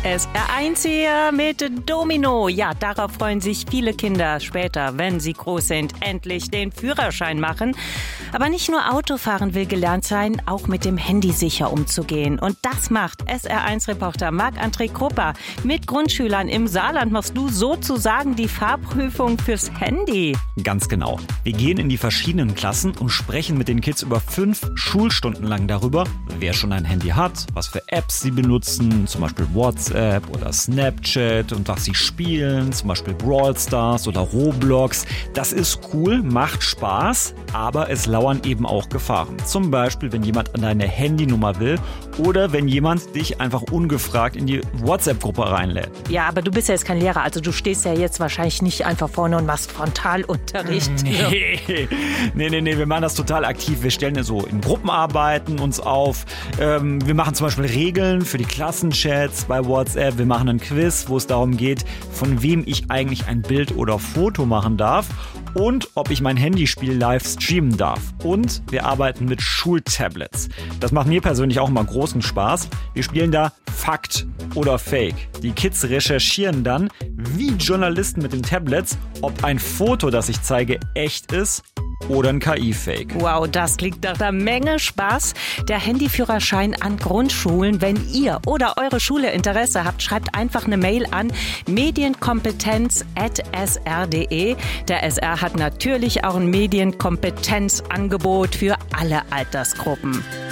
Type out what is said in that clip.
SR1 hier mit Domino. Ja, darauf freuen sich viele Kinder später, wenn sie groß sind, endlich den Führerschein machen. Aber nicht nur Autofahren will gelernt sein, auch mit dem Handy sicher umzugehen. Und das macht SR1-Reporter Marc-André Krupper. Mit Grundschülern im Saarland machst du sozusagen die Fahrprüfung fürs Handy. Ganz genau. Wir gehen in die verschiedenen Klassen und sprechen mit den Kids über 5 Schulstunden lang darüber, wer schon ein Handy hat, was für Apps sie benutzen, zum Beispiel WhatsApp oder Snapchat und was sie spielen, zum Beispiel Brawl Stars oder Roblox. Das ist cool, macht Spaß, aber es lauern eben auch Gefahren. Zum Beispiel, wenn jemand an deine Handynummer will oder wenn jemand dich einfach ungefragt in die WhatsApp-Gruppe reinlädt. Ja, aber du bist ja jetzt kein Lehrer, also du stehst ja jetzt wahrscheinlich nicht einfach vorne und machst Frontalunterricht. Nee, wir machen das total aktiv. Wir stellen ja so in Gruppenarbeiten uns auf. Wir machen zum Beispiel Regeln für die Klassenchats bei WhatsApp. Wir machen ein Quiz, wo es darum geht, von wem ich eigentlich ein Bild oder Foto machen darf und ob ich mein Handyspiel live streamen darf. Und wir arbeiten mit Schultablets. Das macht mir persönlich auch immer großen Spaß. Wir spielen da Fakt oder Fake. Die Kids recherchieren dann, wie Journalisten mit den Tablets, ob ein Foto, das ich zeige, echt ist oder ein KI-Fake. Wow, das klingt nach einer Menge Spaß. Der Handyführerschein an Grundschulen. Wenn ihr oder eure Schule Interesse habt, schreibt einfach eine Mail an medienkompetenz@sr.de. Der SR hat natürlich auch ein Medienkompetenzangebot für alle Altersgruppen.